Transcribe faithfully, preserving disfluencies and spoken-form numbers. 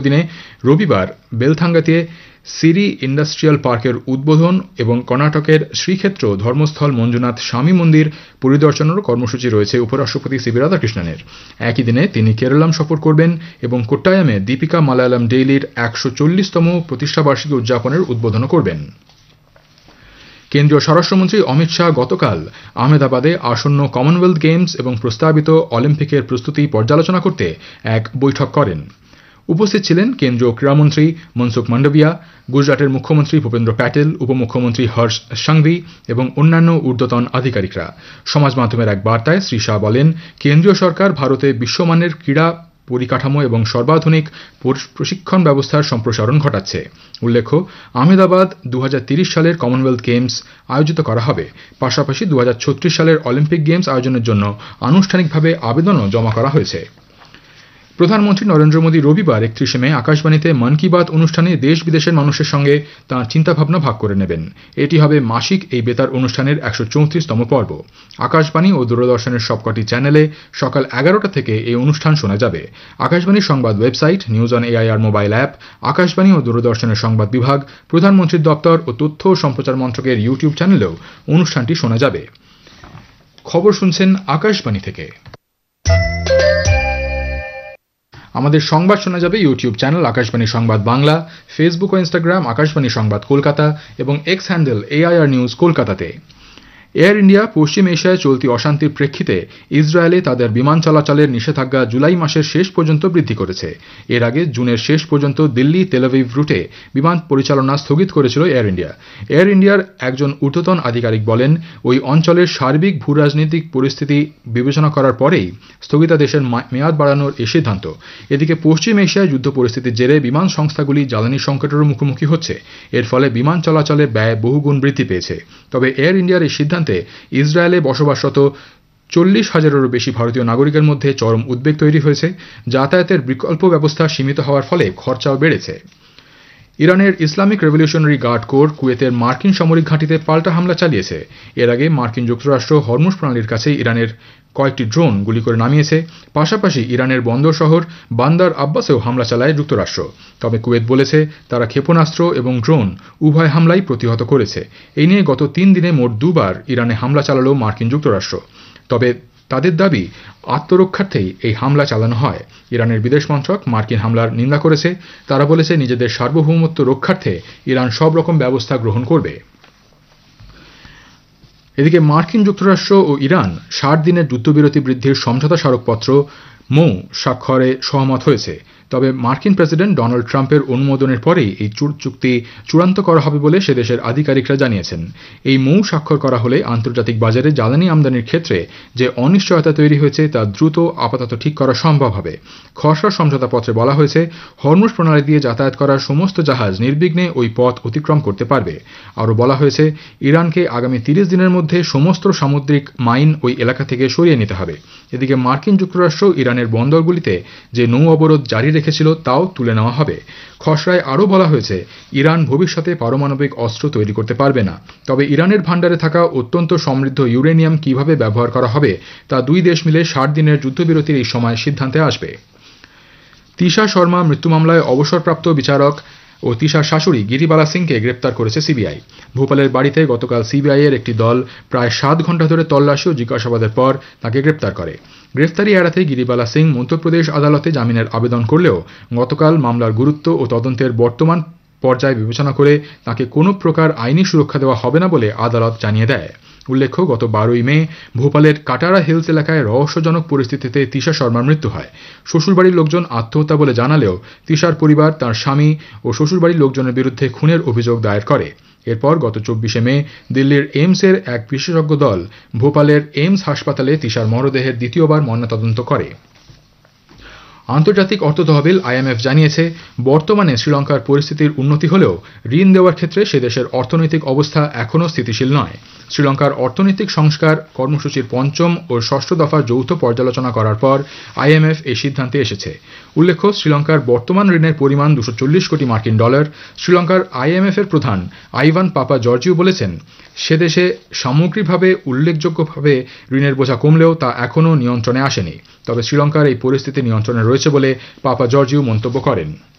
দিনে রবিবার বেলথাঙ্গাতে সিরি ইন্ডাস্ট্রিয়াল পার্কের উদ্বোধন এবং কর্ণাটকের শ্রীক্ষেত্র ধর্মস্থল মঞ্জুনাথ স্বামী মন্দির পরিদর্শনেরও কর্মসূচি রয়েছে উপরাষ্ট্রপতি সিবি রাধাকৃষ্ণনের। একই দিনে তিনি কেরালাম সফর করবেন এবং কোট্টায়ামে দীপিকা মালায়ালাম ডেইলির একশো চল্লিশতম প্রতিষ্ঠাবার্ষিকী উদযাপনের উদ্বোধনও করবেন। কেন্দ্রীয় স্বরাষ্ট্রমন্ত্রী অমিত শাহ গতকাল আহমেদাবাদে আসন্ন কমনওয়েলথ গেমস এবং প্রস্তাবিত অলিম্পিকের প্রস্তুতি পর্যালোচনা করতে এক বৈঠক করেন। উপস্থিত ছিলেন কেন্দ্রীয় ক্রীড়ামন্ত্রী মনসুখ মান্ডভিয়া, গুজরাটের মুখ্যমন্ত্রী ভূপেন্দ্র প্যাটেল, উপমুখ্যমন্ত্রী হর্ষ সাংভি এবং অন্যান্য ঊর্ধ্বতন আধিকারিকরা। সমাজ মাধ্যমের এক বার্তায় শ্রী শাহ বলেন, কেন্দ্রীয় সরকার ভারতে বিশ্বমানের ক্রীড়া পরিকাঠামো এবং সর্বাধুনিক প্রশিক্ষণ ব্যবস্থার সম্প্রসারণ ঘটাচ্ছে। উল্লেখ্য, আহমেদাবাদ দু হাজার তিরিশ সালের কমনওয়েলথ গেমস আয়োজিত করা হবে। পাশাপাশি দু হাজার ছত্রিশ সালের অলিম্পিক গেমস আয়োজনের জন্য আনুষ্ঠানিকভাবে আবেদনও জমা করা হয়েছে। প্রধানমন্ত্রী নরেন্দ্র মোদী রবিবার একত্রিশে মে আকাশবাণীতে মন কি বাত অনুষ্ঠানে দেশ বিদেশের মানুষের সঙ্গে তাঁর চিন্তাভাবনা ভাগ করে নেবেন। এটি হবে মাসিক এই বেতার অনুষ্ঠানের একশো চৌত্রিশতম পর্ব। আকাশবাণী ও দূরদর্শনের সবকটি চ্যানেলে সকাল এগারোটা থেকে এই অনুষ্ঠান শোনা যাবে। আকাশবাণীর সংবাদ website, news on AIR mobile app, Akashvani ও দূরদর্শনের সংবাদ বিভাগ, প্রধানমন্ত্রীর দপ্তর ও তথ্য ও সম্প্রচার মন্ত্রকের ইউটিউব চ্যানেলেও অনুষ্ঠানটি শোনা যাবে। খবর শুনছেন আকাশবাণী থেকে। আমাদের সংবাদ শোনা যাবে ইউটিউব চ্যানেল আকাশবাণী সংবাদ বাংলা, ফেসবুক ও ইনস্টাগ্রাম আকাশবাণী সংবাদ কলকাতা এবং এক্স হ্যান্ডেল এআইআর নিউজ কলকাতাতে। এয়ার ইন্ডিয়া পশ্চিম এশিয়ায় চলতি অশান্তির প্রেক্ষিতে ইসরায়েলে তাদের বিমান চলাচলের নিষেধাজ্ঞা জুলাই মাসের শেষ পর্যন্ত বৃদ্ধি করেছে। এর আগে জুনের শেষ পর্যন্ত দিল্লি তেল আভিভ রুটে বিমান পরিচালনা স্থগিত করেছিল এয়ার ইন্ডিয়া। এয়ার ইন্ডিয়ার একজন ঊর্ধ্বতন আধিকারিক বলেন, ওই অঞ্চলের সার্বিক ভূরাজনৈতিক পরিস্থিতি বিবেচনা করার পরেই স্থগিতাদেশের মেয়াদ বাড়ানোর এই সিদ্ধান্ত। এদিকে পশ্চিম এশিয়ায় যুদ্ধ পরিস্থিতির জেরে বিমান সংস্থাগুলি জ্বালানি সংকটের মুখোমুখি হচ্ছে। এর ফলে বিমান চলাচলের ব্যয় বহুগুণ বৃদ্ধি পেয়েছে। তবে এয়ার ইন্ডিয়ার এই সিদ্ধান্ত ইসরায়েলে বসবাসরত চল্লিশ হাজারেরও বেশি ভারতীয় নাগরিকের মধ্যে চরম উদ্বেগ তৈরি হয়েছে। যাতায়াতের বিকল্প ব্যবস্থা সীমিত হওয়ার ফলে খরচাও বেড়েছে। ইরানের ইসলামিক রেভলিউশনারি গার্ড কোর কুয়েতের মার্কিন সামরিক ঘাঁটিতে পাল্টা হামলা চালিয়েছে। এর আগে মার্কিন যুক্তরাষ্ট্র হরমুজ প্রণালীর কাছে ইরানের কয়েকটি ড্রোন গুলি করে নামিয়েছে। পাশাপাশি ইরানের বন্দর শহর বান্দার আব্বাসেও হামলা চালায় যুক্তরাষ্ট্র। তবে কুয়েত বলেছে তারা ক্ষেপণাস্ত্র এবং ড্রোন উভয় হামলাই প্রতিহত করেছে। এই নিয়ে গত তিন দিনে মোট দুবার ইরানে হামলা চালালো মার্কিন যুক্তরাষ্ট্র। তবে তাদের দাবি, আত্মরক্ষার্থেই এই হামলা চালানো হয়। ইরানের বিদেশ মন্ত্রক মার্কিন হামলার নিন্দা করেছে। তারা বলেছে নিজেদের সার্বভৌমত্ব রক্ষার্থে ইরান সব রকম ব্যবস্থা গ্রহণ করবে। এদিকে মার্কিন যুক্তরাষ্ট্র ও ইরান ষাট দিনের যুদ্ধবিরতি বৃদ্ধির সমঝোতা স্মারকপত্র মৌ স্বাক্ষরে সহমত হয়েছে। তবে মার্কিন প্রেসিডেন্ট ডোনাল্ড ট্রাম্পের অনুমোদনের পরেই এই চুক্তি চূড়ান্ত করা হবে বলে সে দেশের আধিকারিকরা জানিয়েছেন। এই মৌ স্বাক্ষর করা হলে আন্তর্জাতিক বাজারে জ্বালানি আমদানির ক্ষেত্রে যে অনিশ্চয়তা তৈরি হয়েছে তা দ্রুত আপাতত ঠিক করা সম্ভব হবে। খসড়া সমঝোতাপত্রে বলা হয়েছে, হরমুজ প্রণালী দিয়ে যাতায়াত করা সমস্ত জাহাজ নির্বিঘ্নে ওই পথ অতিক্রম করতে পারবে। আরও বলা হয়েছে, ইরানকে আগামী তিরিশ দিনের মধ্যে সমস্ত সামুদ্রিক মাইন ওই এলাকা থেকে সরিয়ে নিতে হবে। এদিকে মার্কিন যুক্তরাষ্ট্র ইরানের বন্দরগুলিতে যে নৌ অবরোধ জারি রেখেছিল তাও তুলে নেওয়া হবে। খসড়ায় আরও বলা হয়েছে, ইরান ভবিষ্যতে পারমাণবিক অস্ত্র তৈরি করতে পারবে না। তবে ইরানের ভাণ্ডারে থাকা অত্যন্ত সমৃদ্ধ ইউরেনিয়াম কিভাবে ব্যবহার করা হবে তা দুই দেশ মিলে ষাট দিনের যুদ্ধবিরতির এই সময় সিদ্ধান্তে আসবে। তিশা শর্মা মৃত্যু মামলায় অবসরপ্রাপ্ত বিচারক ও তিশার শাশুড়ি গিরিবালা সিংকে গ্রেপ্তার করেছে সিবিআই। ভোপালের বাড়িতে গতকাল সিবিআই এর একটি দল প্রায় সাত ঘন্টা ধরে তল্লাশি ও জিজ্ঞাসাবাদের পর তাকে গ্রেপ্তার করে। গ্রেফতারি এড়াতে গিরিবালা সিং মধ্যপ্রদেশ আদালতে জামিনের আবেদন করলেও গতকাল মামলার গুরুত্ব ও তদন্তের বর্তমান পর্যায়ে বিবেচনা করে তাকে কোনো প্রকার আইনি সুরক্ষা দেওয়া হবে না বলে আদালত জানিয়ে দেয়। উল্লেখ্য, গত বারোই মে ভোপালের কাটারা হিলস এলাকায় রহস্যজনক পরিস্থিতিতে তিশা শর্মার মৃত্যু হয়। শ্বশুরবাড়ির লোকজন আত্মহত্যা বলে জানালেও তিশার পরিবার তার স্বামী ও শ্বশুরবাড়ির লোকজনের বিরুদ্ধে খুনের অভিযোগ দায়ের করে। এরপর গত চব্বিশে মে দিল্লির এইমসের এক বিশেষজ্ঞ দল ভোপালের এইমস হাসপাতালে তিশার মরদেহের দ্বিতীয়বার ময়নাতদন্ত করে। আন্তর্জাতিক অর্থ তহবিল আইএমএফ জানিয়েছে, বর্তমানে শ্রীলঙ্কার পরিস্থিতির উন্নতি হলেও ঋণ দেওয়ার ক্ষেত্রে সে দেশের অর্থনৈতিক অবস্থা এখনও স্থিতিশীল নয়। শ্রীলঙ্কার অর্থনৈতিক সংস্কার কর্মসূচির পঞ্চম ও ষষ্ঠ দফার যৌথ পর্যালোচনা করার পর আইএমএফ এই সিদ্ধান্তে এসেছে। উল্লেখ্য, শ্রীলঙ্কার বর্তমান ঋণের পরিমাণ দুশো চল্লিশ কোটি মার্কিন ডলার। শ্রীলঙ্কার আইএমএফ এর প্রধান আইভান পাপা জর্জিও বলেছেন, সে দেশে সামগ্রিকভাবে উল্লেখযোগ্যভাবে ঋণের বোঝা কমলেও তা এখনও নিয়ন্ত্রণে আসেনি। তবে শ্রীলঙ্কার এই পরিস্থিতি নিয়ন্ত্রণে রয়েছে বলে পাপা জর্জিও মন্তব্য করেন।